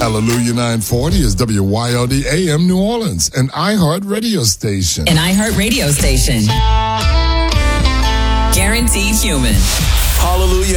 Hallelujah 940 is WYLD AM New Orleans, an iHeart radio station. An iHeart radio station. Guaranteed human. Hallelujah